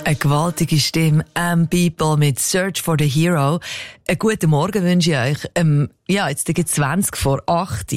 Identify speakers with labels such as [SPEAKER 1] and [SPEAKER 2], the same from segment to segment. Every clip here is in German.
[SPEAKER 1] Eine gewaltige Stimme, People mit Search for the Hero. Einen guten Morgen wünsche ich euch. Jetzt geht 20 vor 8.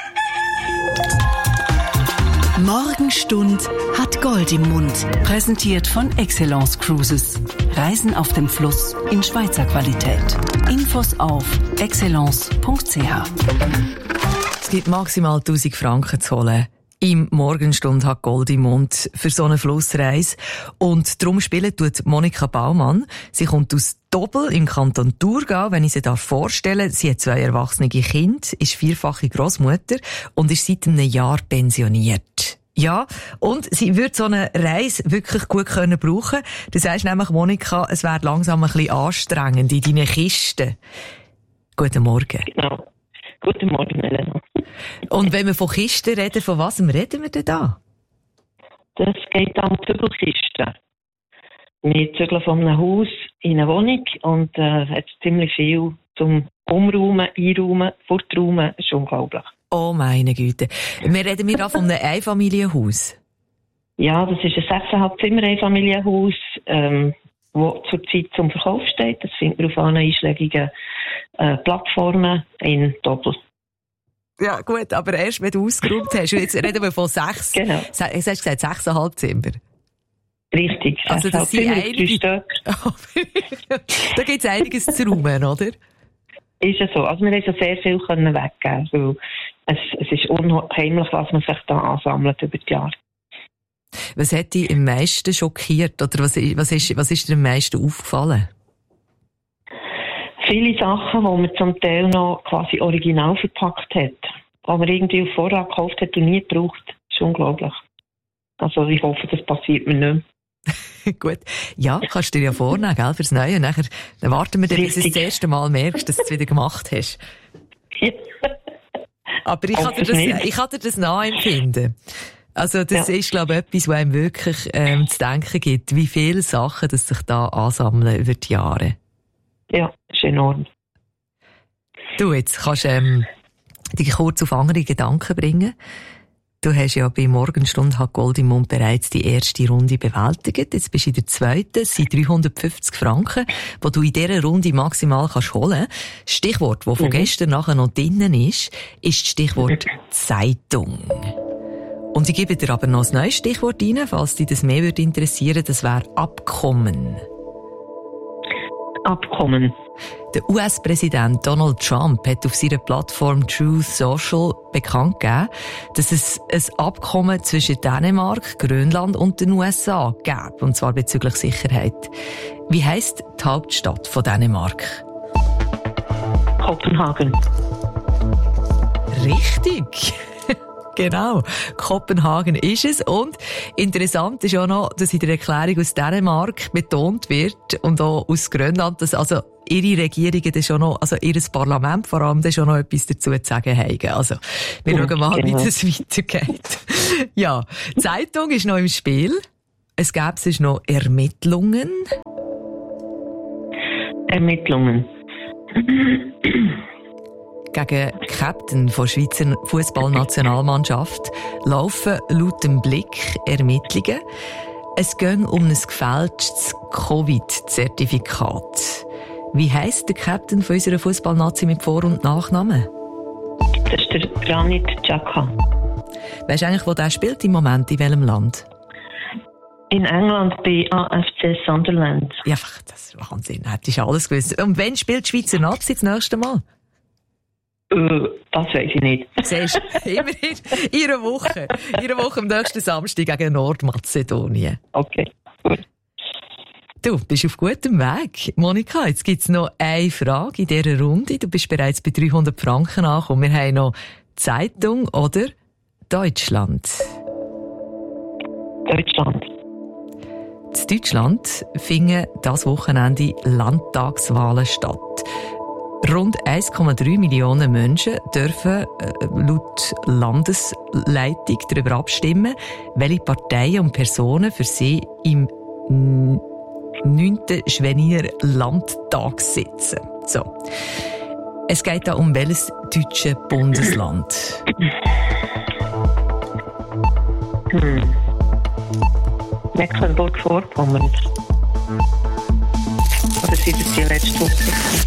[SPEAKER 2] Morgenstund hat Gold im Mund. Präsentiert von Excellence Cruises. Reisen auf dem Fluss in Schweizer Qualität. Infos auf excellence.ch.
[SPEAKER 1] Es gibt maximal 1000 Franken zu holen. Im Morgenstund hat Gold im Mund für so eine Flussreise. Und darum spielen tut Monika Baumann. Sie kommt aus Dobel im Kanton Thurgau, wenn ich sie vorstellen darf. Sie hat 2 erwachsene Kinder, ist 4-fache Grossmutter und ist seit einem Jahr pensioniert. Ja, und sie würde so eine Reise wirklich gut brauchen können. Du sagst nämlich, Monika, es wäre langsam ein bisschen anstrengend in deinen Kisten. Guten Morgen.
[SPEAKER 3] Genau. Guten Morgen, Elena.
[SPEAKER 1] Und wenn wir von Kisten reden, von was reden wir denn da?
[SPEAKER 3] Das geht um Zügelkisten. Wir zügeln von einem Haus in eine Wohnung und hat ziemlich viel zum Umräumen, Einräumen, Forträumen. Das ist unglaublich.
[SPEAKER 1] Oh meine Güte. Wir reden hier von einem Einfamilienhaus.
[SPEAKER 3] Ja, das ist ein 6,5 Zimmer Einfamilienhaus, wo zurzeit zum Verkauf steht. Das findet man auf allen einschlägigen Plattformen in Doppel.
[SPEAKER 1] Ja, gut, aber erst, wenn du ausgeräumt hast. Und jetzt reden wir von 6.
[SPEAKER 3] Genau.
[SPEAKER 1] Jetzt hast du gesagt 6,5 Zimmer.
[SPEAKER 3] Richtig.
[SPEAKER 1] Also, das sind einige. Da gibt es einiges zu räumen, oder?
[SPEAKER 3] Ist ja so. Also, wir haben so sehr viel weggeben, weil es ist unheimlich, was man sich da ansammelt über die Jahre.
[SPEAKER 1] Was hat dich am meisten schockiert? Oder was ist dir am meisten aufgefallen?
[SPEAKER 3] Viele Sachen, die man zum Teil noch quasi original verpackt hat, die man irgendwie auf Vorrat gekauft hat und nie gebraucht. Das ist unglaublich. Also ich hoffe, das passiert mir nicht mehr.
[SPEAKER 1] Gut. Ja, kannst du dir ja vornehmen, gell, fürs Neue. Nachher dann warten wir dann, bis du das erste Mal merkst, dass du es wieder gemacht hast.
[SPEAKER 3] Ja.
[SPEAKER 1] Aber ich kann dir das nachempfinden. Also das ist, glaube ich, etwas, was einem wirklich zu denken gibt, wie viele Sachen das sich da ansammeln über die Jahre.
[SPEAKER 3] Ja, ist enorm.
[SPEAKER 1] Du, jetzt kannst du dich kurz auf andere Gedanken bringen. Du hast ja bei Morgenstund hat Gold im Mund bereits die erste Runde bewältigt. Jetzt bist du in der zweiten. Es sind 350 Franken, die du in dieser Runde maximal kannst holen. Das Stichwort, das von gestern nachher noch drinnen ist das Stichwort Zeitung. Und ich gebe dir aber noch ein neues Stichwort rein, falls dich das mehr würde interessieren. Das wäre Abkommen.
[SPEAKER 3] Abkommen.
[SPEAKER 1] Der US-Präsident Donald Trump hat auf seiner Plattform Truth Social bekannt gegeben, dass es ein Abkommen zwischen Dänemark, Grönland und den USA gäbe, und zwar bezüglich Sicherheit. Wie heisst die Hauptstadt von Dänemark?
[SPEAKER 3] Kopenhagen.
[SPEAKER 1] Richtig. Genau, Kopenhagen ist es. Und interessant ist auch noch, dass in der Erklärung aus Dänemark betont wird und auch aus Grönland, dass also ihre Regierungen dann schon noch, also ihr Parlament vor allem, dann schon noch etwas dazu zu sagen haben. Also, wir schauen mal, wie das weitergeht. Ja, die Zeitung ist noch im Spiel. Es gäbe sonst noch Ermittlungen.
[SPEAKER 3] Ermittlungen.
[SPEAKER 1] Gegen Captain der Schweizer Fußballnationalmannschaft laufen laut dem Blick Ermittlungen. Es geht um ein gefälschtes Covid-Zertifikat. Wie heisst der Captain von unserer Fußballnazi mit Vor- und Nachnamen?
[SPEAKER 3] Das ist der Granit Xhaka.
[SPEAKER 1] Weisst du eigentlich, wo der spielt im Moment, in welchem Land?
[SPEAKER 3] In England bei AFC Sunderland.
[SPEAKER 1] Ja, das ist Wahnsinn, hättest du alles gewusst. Und wann spielt die Schweizer Nazi das nächste Mal?
[SPEAKER 3] Das weiss ich nicht.
[SPEAKER 1] Siehst du, immerhin in einer Woche. In einer Woche am nächsten Samstag gegen Nordmazedonien.
[SPEAKER 3] Okay, gut.
[SPEAKER 1] Du bist auf gutem Weg. Monika, jetzt gibt's noch eine Frage in dieser Runde. Du bist bereits bei 300 Franken angekommen. Wir haben noch Zeitung oder Deutschland?
[SPEAKER 3] Deutschland.
[SPEAKER 1] In Deutschland finden dieses Wochenende Landtagswahlen statt. Rund 1,3 Millionen Menschen dürfen laut Landesleitung darüber abstimmen, welche Parteien und Personen für sie im 9. Schweizer Landtag sitzen. So. Es geht da um welches deutsche Bundesland?
[SPEAKER 3] Mecklenburg-Vorpommern. Oder sind das die letzte Woche?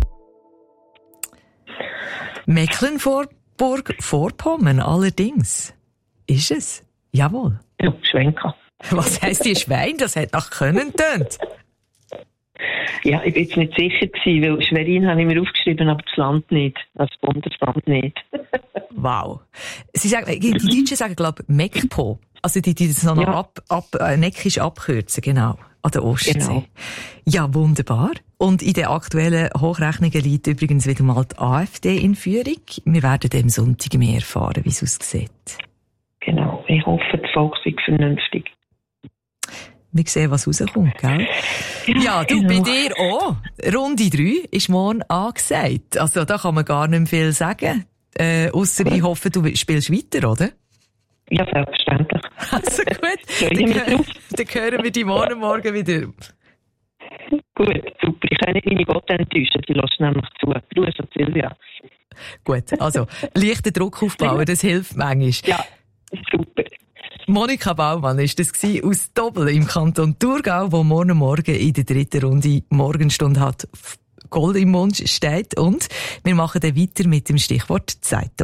[SPEAKER 1] Mecklenburg-Vorpommern allerdings. Ist es? Jawohl.
[SPEAKER 3] Ja, Schwenka.
[SPEAKER 1] Was heisst die Schwein? Das hat nach Können tönt.
[SPEAKER 3] Ja, ich bin jetzt nicht sicher gewesen, weil Schwerin habe ich mir aufgeschrieben, aber das Land nicht. Das Bundesland nicht.
[SPEAKER 1] Wow. Sie sagen, die Deutschen sagen, glaube ich, Mekpo. Also die das noch
[SPEAKER 3] Ja.
[SPEAKER 1] neckisch abkürzen, genau. An der Ostsee.
[SPEAKER 3] Genau.
[SPEAKER 1] Ja, wunderbar. Und in den aktuellen Hochrechnungen liegt übrigens wieder mal die AfD in Führung. Wir werden am Sonntag mehr erfahren, wie es aussieht.
[SPEAKER 3] Genau. Ich hoffe, das Volk sei vernünftig.
[SPEAKER 1] Wir sehen, was rauskommt, gell? Ja, du,
[SPEAKER 3] genau.
[SPEAKER 1] bei dir auch. Runde 3 ist morgen angesagt. Also, da kann man gar nicht mehr viel sagen. Ausser, ich hoffe, du spielst weiter, oder?
[SPEAKER 3] Ja, selbstverständlich.
[SPEAKER 1] Also gut.
[SPEAKER 3] Freue ich mich drauf.
[SPEAKER 1] Dann hören wir dich morgen wieder.
[SPEAKER 3] Gut, super. Ich kann nicht meine Gott enttäuschen. Sie lässt nämlich zu. Grüß an Silvia.
[SPEAKER 1] Gut, also, leichten Druck aufbauen, das hilft manchmal.
[SPEAKER 3] Ja, super.
[SPEAKER 1] Monika Baumann war das aus Dobbel im Kanton Thurgau, wo morgen in der 3. Runde Morgenstunde hat Gold im Mund steht. Und wir machen dann weiter mit dem Stichwort Zeitung.